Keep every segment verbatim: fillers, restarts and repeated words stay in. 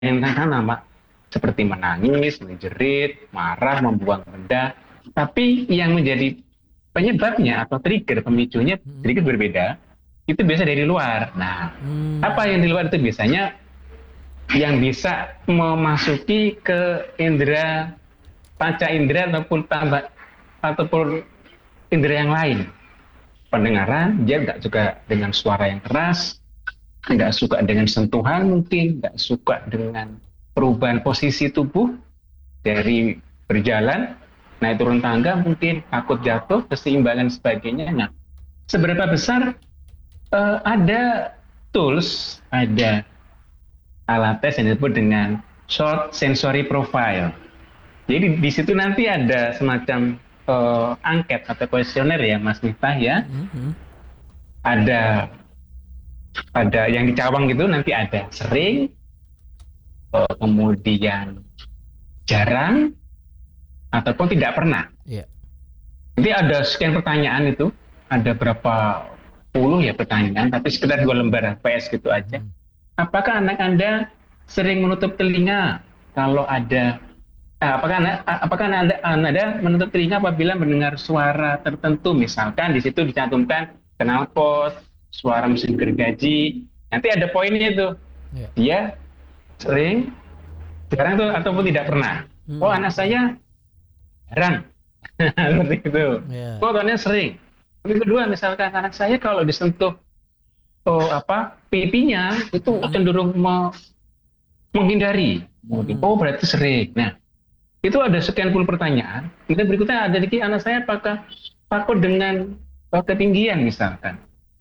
menyenangkan nama seperti menangis, menjerit, marah, membuang benda. Tapi yang menjadi penyebabnya atau trigger pemicunya Hmm. sedikit berbeda. Itu biasa dari luar. Nah, apa Hmm. yang di luar itu biasanya yang bisa memasuki ke indera panca indera ataupun tambah ataupun indera yang lain. Pendengaran, dia nggak suka dengan suara yang keras, nggak suka dengan sentuhan mungkin, nggak suka dengan perubahan posisi tubuh dari berjalan, naik turun tangga mungkin, takut jatuh, keseimbangan sebagainya. Nah, seberapa besar uh, ada tools, ada alat tes yang disebut dengan short sensory profile. Jadi di situ nanti ada semacam uh, angket atau kuesioner ya, Mas Miftah ya. Hmm. Hmm. Ada ada yang di Cawang gitu nanti ada sering, uh, kemudian jarang, ataupun tidak pernah. Iya. Jadi ada sekian pertanyaan itu, ada berapa puluh ya pertanyaan, tapi sekitar dua lembar P S gitu aja. Hmm. Apakah anak Anda sering menutup telinga kalau ada ah, apakah anda, apakah anda, anda menutup telinga apabila mendengar suara tertentu, misalkan di situ dicantumkan knalpot, suara mesin gergaji, nanti ada poinnya itu, Iya. dia sering, jarang tuh ataupun tidak pernah. Oh Hmm. anak saya jarang, seperti itu. Iya. Oh anaknya sering. Yang kedua misalkan anak saya kalau disentuh oh, apa pipinya itu Hmm. cenderung me- menghindari. Hmm. Oh berarti sering. Nah itu ada sekian puluh pertanyaan. Kemudian berikutnya ada lagi anak saya apakah takut dengan uh, ketinggian misalkan.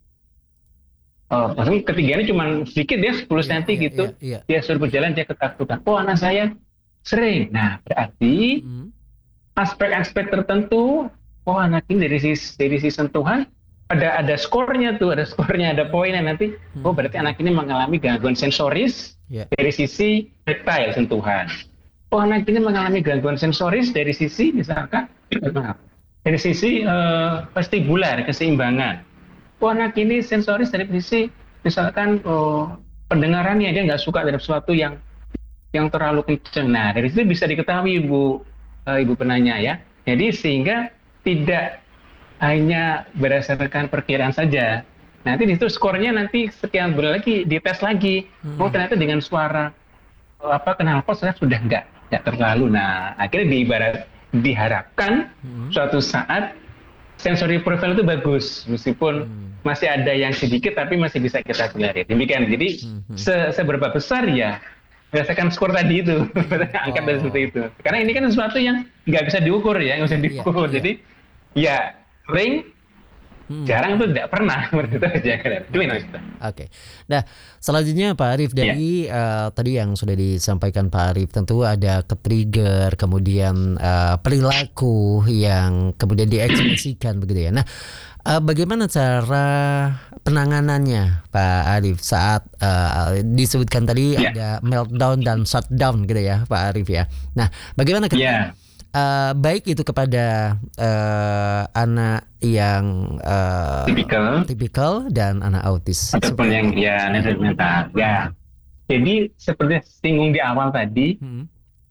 Oh, maksudnya ketinggiannya cuma sedikit ya sepuluh Iya, sentimeter iya, gitu. iya, iya. Dia suruh berjalan dia ketakutan. Oh anak saya sering. Nah berarti Hmm. aspek-aspek tertentu. Oh anak ini dari sisi dari sisi sentuhan ada ada skornya tuh, ada skornya, ada poinnya nanti. Oh Hmm. berarti anak ini mengalami gangguan sensoris Iya. dari sisi tactile sentuhan. Oh anak ini mengalami gangguan sensoris dari sisi misalkan maaf, dari sisi uh, vestibular keseimbangan. Oh anak ini sensoris dari sisi misalkan oh, pendengarannya dia nggak suka terhadap sesuatu yang yang terlalu kencang. Nah dari situ bisa diketahui ibu uh, ibu penanya ya. Jadi sehingga tidak hanya berdasarkan perkiraan saja. Nanti di situ skornya nanti sekian bulan lagi dites lagi. Oh Hmm. ternyata dengan suara apa knalpot saya sudah nggak nggak terlalu. Nah akhirnya diibarat diharapkan Hmm. suatu saat sensory profile itu bagus meskipun Hmm. masih ada yang sedikit tapi masih bisa kita pelajari. Demikian. Jadi Hmm. Hmm. se seberapa besar ya berdasarkan skor tadi itu angkat dari seperti Oh. itu. Karena ini kan sesuatu yang nggak bisa diukur ya, nggak bisa Iya, diukur. iya. Jadi ya ring Hmm. jarang tuh tidak pernah begitu aja. Gimana Oke, Mas? oke. Nah, selanjutnya Pak Arief Ya, dari eh, tadi yang sudah disampaikan Pak Arief, tentu ada ke-trigger, kemudian eh, perilaku yang kemudian diekspresikan begitu ya. Nah, eh, bagaimana cara penanganannya Pak Arief saat eh, disebutkan tadi ya, ada meltdown dan shutdown gitu ya Pak Arief ya. Nah, bagaimana ketika ya, eh, baik itu kepada eh, anak yang eh, tipikal tipikal dan anak autis ataupun seperti yang apa? ya mental. Ya, jadi seperti singgung di awal tadi, Hmm.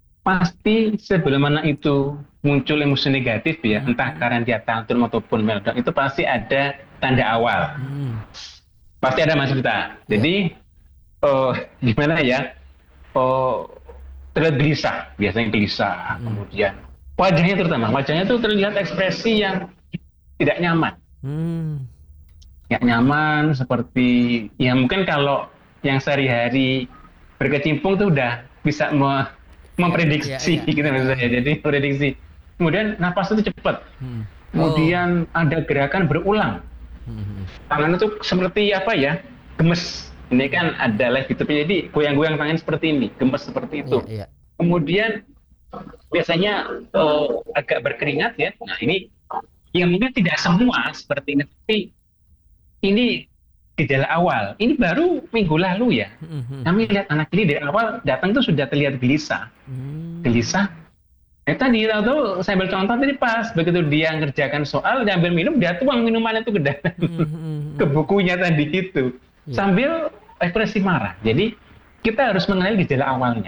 pasti sebelum anak itu muncul emosi negatif ya, Hmm. entah karena dia tantrum ataupun meltdown, itu pasti ada tanda awal. Hmm. Pasti ada Mas Bita. Iya. Jadi, oh, gimana ya? Oh, terlihat gelisah, biasanya gelisah. Hmm. Kemudian wajahnya terutama, wajahnya itu terlihat ekspresi yang tidak nyaman. Hmm. Nggak nyaman seperti, ya mungkin kalau yang sehari-hari berkecimpung tuh udah bisa me- Iya, iya, memprediksi iya. gitu Heeh. misalnya. Jadi prediksi. Kemudian napas itu cepat. Hmm. Oh. Kemudian ada gerakan berulang. Hmm. Tangan itu seperti apa ya? Gemes. Ini kan ada live gitu. Jadi goyang-goyang tangan seperti ini, gemes seperti Iya, itu. iya. Kemudian biasanya eh, agak berkeringat ya. Nah ini yang mungkin tidak semua seperti ini, tapi ini gejala awal. Ini baru minggu lalu ya. Hmm. Hmm. Kami lihat anak ini dari awal datang tuh sudah terlihat gelisah, Hmm. gelisah. Eh tadi tahu saya ambil contoh tadi pas begitu dia ngerjakan soal, dia ambil minum, dia tuang minuman itu ke dalam Hmm. Hmm. ke Hmm. bukunya tadi itu Iya. sambil ekspresi marah. Jadi kita harus mengenali gejala awalnya.